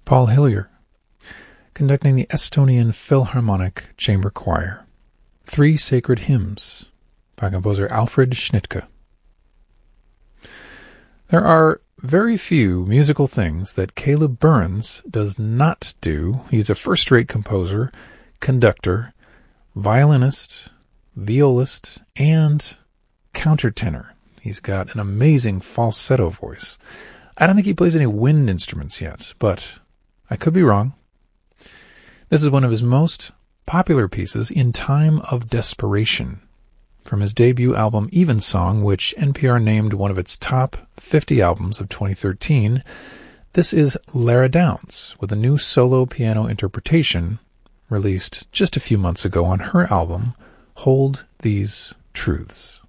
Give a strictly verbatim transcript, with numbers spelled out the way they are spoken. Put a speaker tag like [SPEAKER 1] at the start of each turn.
[SPEAKER 1] Paul Hillier, conducting the Estonian Philharmonic Chamber Choir. Three Sacred Hymns by composer Alfred Schnittke. There are very few musical things that Caleb Burns does not do. He's a first-rate composer, conductor, violinist, violist, and countertenor. He's got an amazing falsetto voice. I don't think he plays any wind instruments yet, but I could be wrong. This is one of his most popular pieces, In Time of Desperation, from his debut album Evensong, which N P R named one of its top fifty albums of twenty thirteen. This is Lara Downs with a new solo piano interpretation released just a few months ago on her album, Hold These Truths.